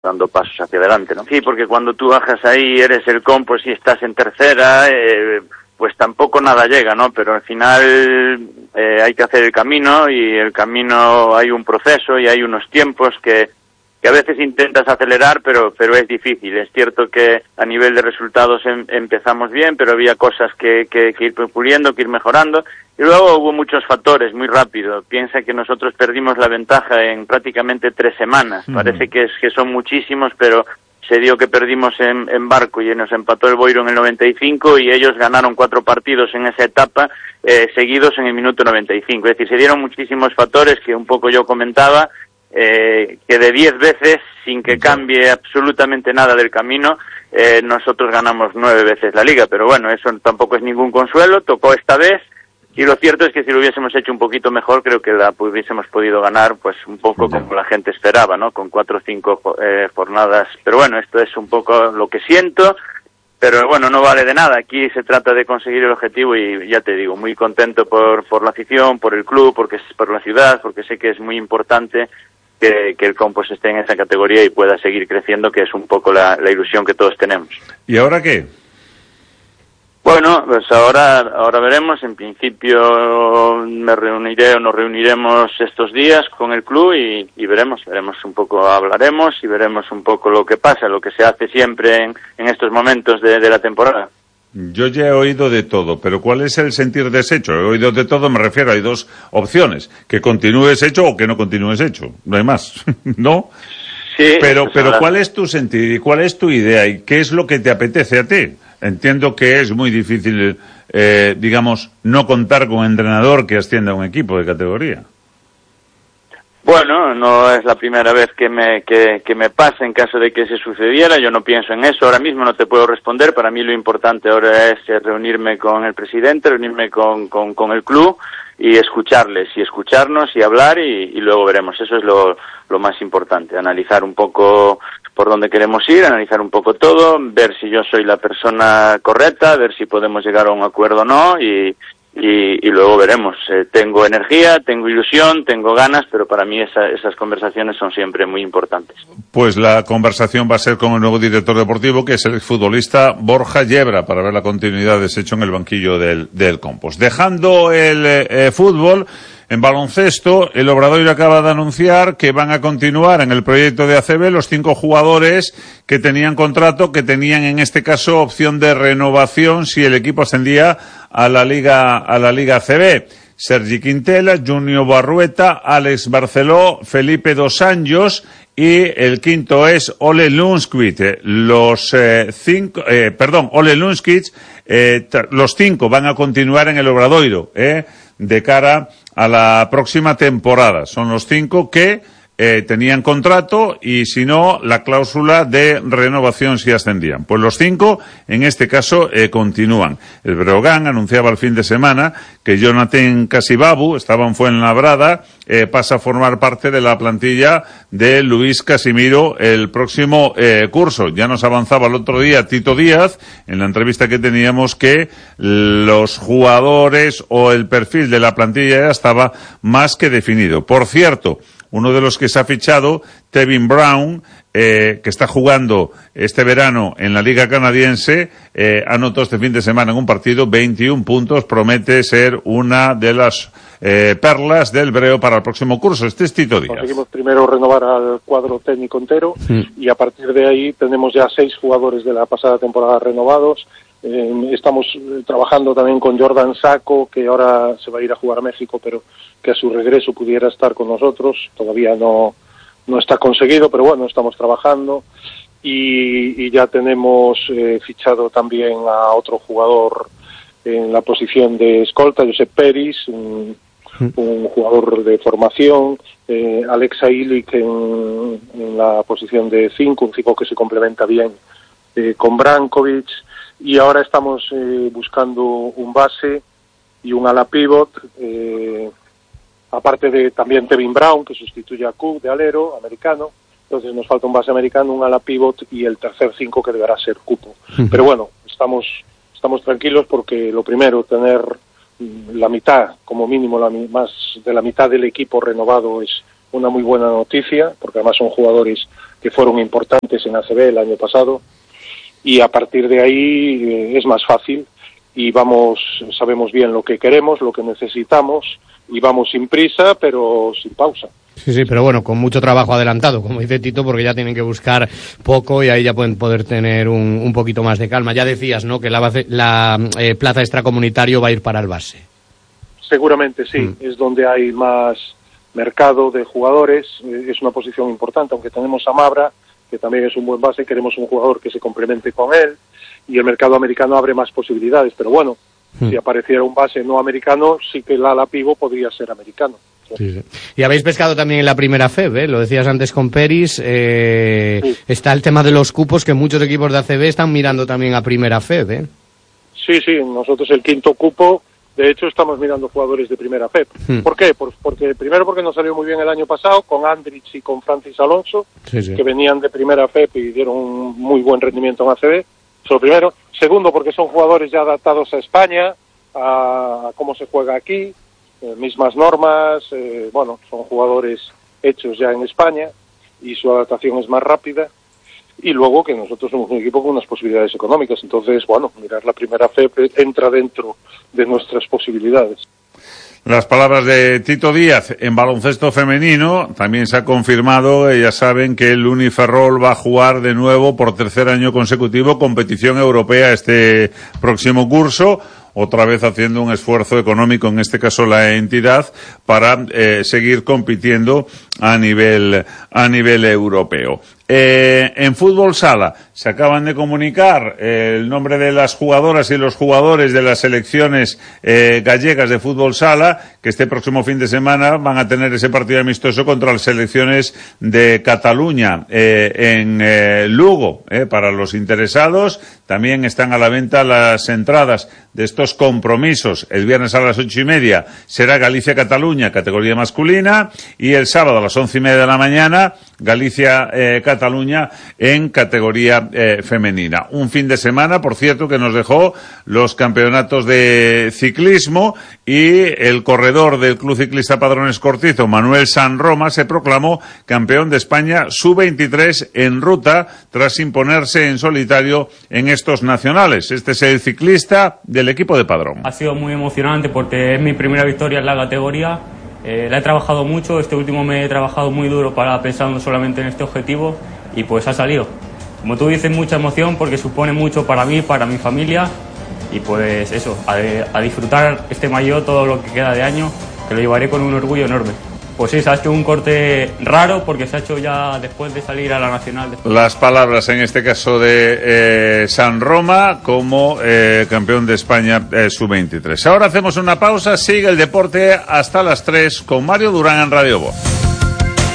dando pasos hacia adelante, ¿no? Sí, porque cuando tú bajas ahí, eres el Compos y estás en tercera, pues tampoco nada llega, ¿no? Pero al final hay que hacer el camino, y el camino hay un proceso y hay unos tiempos que a veces intentas acelerar, pero es difícil. Es cierto que a nivel de resultados empezamos bien, pero había cosas que ir puliendo, que ir mejorando. Y luego hubo muchos factores muy rápido. Piensa que nosotros perdimos la ventaja en prácticamente 3 semanas. Parece que son muchísimos, pero se dio que perdimos en Barco y nos empató el Boiro en el 95, y ellos ganaron 4 partidos en esa etapa seguidos en el minuto 95. Es decir, se dieron muchísimos factores que un poco yo comentaba, que de 10 veces, sin que cambie absolutamente nada del camino, nosotros ganamos 9 veces la Liga. Pero bueno, eso tampoco es ningún consuelo, tocó esta vez. Y lo cierto es que si lo hubiésemos hecho un poquito mejor, creo que la hubiésemos podido ganar, pues un poco como la gente esperaba, ¿no? Con 4 o 5 jornadas. Pero bueno, esto es un poco lo que siento, pero bueno, no vale de nada. Aquí se trata de conseguir el objetivo, y ya te digo, muy contento por la afición, por el club, por la ciudad, porque sé que es muy importante que el Compos esté en esa categoría y pueda seguir creciendo, que es un poco la ilusión que todos tenemos. ¿Y ahora qué? Bueno, pues ahora veremos. En principio me reuniré o nos reuniremos estos días con el club y veremos un poco, hablaremos y veremos un poco lo que pasa, lo que se hace siempre en estos momentos de la temporada. Yo ya he oído de todo, pero ¿cuál es el sentir deshecho? He oído de todo, me refiero, hay 2 opciones: que continúes hecho o que no continúes hecho, no hay más, ¿no? Sí. Pero ¿cuál es tu sentir y cuál es tu idea y qué es lo que te apetece a ti? Entiendo que es muy difícil, digamos, no contar con un entrenador que ascienda a un equipo de categoría. Bueno, no es la primera vez que me pasa. En caso de que se sucediera, yo no pienso en eso. Ahora mismo no te puedo responder. Para mí lo importante ahora es reunirme con el presidente, reunirme con el club y escucharles y escucharnos y hablar y luego veremos. Eso es lo más importante, analizar un poco por dónde queremos ir, analizar un poco todo, ver si yo soy la persona correcta, ver si podemos llegar a un acuerdo o no, y luego veremos. Tengo energía, tengo ilusión, tengo ganas, pero para mí esas conversaciones son siempre muy importantes. Pues la conversación va a ser con el nuevo director deportivo, que es el futbolista Borja Yebra, para ver la continuidad de ese hecho en el banquillo del Compos. Dejando el fútbol, en baloncesto, el Obradoiro acaba de anunciar que van a continuar en el proyecto de ACB los 5 jugadores que tenían contrato, que tenían en este caso opción de renovación si el equipo ascendía a la Liga ACB. Sergi Quintela, Junior Barrueta, Alex Barceló, Felipe Dos Anjos y el quinto es Ole Lundqvist. Ole Lundqvist, los 5 van a continuar en el Obradoiro, de cara a la próxima temporada. Son los 5 que tenían contrato y, si no, la cláusula de renovación si ascendían. Pues los 5, en este caso, continúan. El Breogán anunciaba el fin de semana que Jonathan Casibabu, estaba en Fuenlabrada, pasa a formar parte de la plantilla de Luis Casimiro el próximo curso. Ya nos avanzaba el otro día Tito Díaz, en la entrevista que teníamos, que los jugadores o el perfil de la plantilla ya estaba más que definido. Por cierto, uno de los que se ha fichado, Tevin Brown, que está jugando este verano en la Liga Canadiense, anotó este fin de semana en un partido 21 puntos, promete ser una de las perlas del Breo para el próximo curso. Este es Tito Díaz. Conseguimos primero renovar al cuadro técnico entero y a partir de ahí tenemos ya 6 jugadores de la pasada temporada renovados. Estamos trabajando también con Jordan Sacco, que ahora se va a ir a jugar a México, pero que a su regreso pudiera estar con nosotros. Todavía no está conseguido, pero bueno, estamos trabajando. Y ya tenemos fichado también a otro jugador en la posición de escolta, Josep Peris, un jugador de formación, Alexa Ilic en la posición de 5, un 5 que se complementa bien con Brankovic. Y ahora estamos buscando un base y un ala pivot, aparte de también Tevin Brown, que sustituye a Cook de alero, americano. Entonces nos falta un base americano, un ala pivot y el tercer 5 que deberá ser Cupo. Pero bueno, estamos tranquilos porque lo primero, tener la mitad, como mínimo más de la mitad del equipo renovado es una muy buena noticia, porque además son jugadores que fueron importantes en ACB el año pasado, y a partir de ahí es más fácil y sabemos bien lo que queremos, lo que necesitamos, y vamos sin prisa pero sin pausa. Sí, pero bueno, con mucho trabajo adelantado, como dice Tito, porque ya tienen que buscar poco y ahí ya pueden poder tener un poquito más de calma. Ya decías, ¿no?, que la plaza extracomunitario va a ir para el base. Seguramente sí, es donde hay más mercado de jugadores, es una posición importante, aunque tenemos a Mabra, que también es un buen base, queremos un jugador que se complemente con él, y el mercado americano abre más posibilidades, pero bueno, si apareciera un base no americano, sí que el ala pivo podría ser americano. Sí. Y habéis pescado también en la primera FEB, ¿eh? Lo decías antes con Peris, sí. Está el tema de los cupos, que muchos equipos de ACB están mirando también a primera FEB, ¿eh? Sí, nosotros el quinto cupo, de hecho estamos mirando jugadores de primera FEB. ¿Por qué? Porque nos salió muy bien el año pasado con Andrich y con Francis Alonso, que venían de primera FEB y dieron un muy buen rendimiento en ACB. Eso es lo primero. Segundo, porque son jugadores ya adaptados a España, a cómo se juega aquí, mismas normas, son jugadores hechos ya en España y su adaptación es más rápida. Y luego que nosotros somos un equipo con unas posibilidades económicas, entonces, mirar la primera FEB entra dentro de nuestras posibilidades. Las palabras de Tito Díaz. En baloncesto femenino también se ha confirmado, ya saben, que el Uniferrol va a jugar de nuevo por tercer año consecutivo competición europea este próximo curso, otra vez haciendo un esfuerzo económico, en este caso la entidad, para seguir compitiendo a nivel europeo. En fútbol sala se acaban de comunicar el nombre de las jugadoras y los jugadores de las selecciones gallegas de fútbol sala, que este próximo fin de semana van a tener ese partido amistoso contra las selecciones de Cataluña en Lugo. Para los interesados también están a la venta las entradas de estos compromisos. El viernes a las 8:30 será Galicia-Cataluña, categoría masculina, y el sábado a las 11:30 de la mañana Galicia-Cataluña en categoría femenina. Un fin de semana, por cierto, que nos dejó los campeonatos de ciclismo, y el corredor del Club Ciclista Padrones Cortizo, Manuel San Roma, se proclamó campeón de España sub-23 en ruta tras imponerse en solitario en estos nacionales. Este es el ciclista del equipo de Padrón. Ha sido muy emocionante porque es mi primera victoria en la categoría. La he trabajado mucho, este último mes he trabajado muy duro pensando solamente en este objetivo, y pues ha salido. Como tú dices, mucha emoción porque supone mucho para mí, para mi familia, y pues eso, a disfrutar este maillot todo lo que queda de año, que lo llevaré con un orgullo enorme. Pues sí, se ha hecho un corte raro porque se ha hecho ya después de salir a la nacional. Las palabras en este caso de San Roma como campeón de España sub-23. Ahora hacemos una pausa, sigue el deporte hasta las 3 con Mario Durán en Radio Voz.